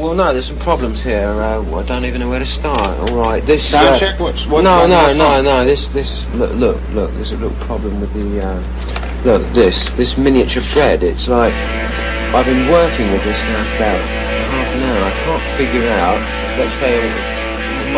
Well, no, there's some problems here. I don't even know where to start. All right, this. Sound check. What's no. This. Look. There's a little problem with the. Look, this miniature bread. It's like I've been working with this now for about half an hour. I can't figure out. Let's say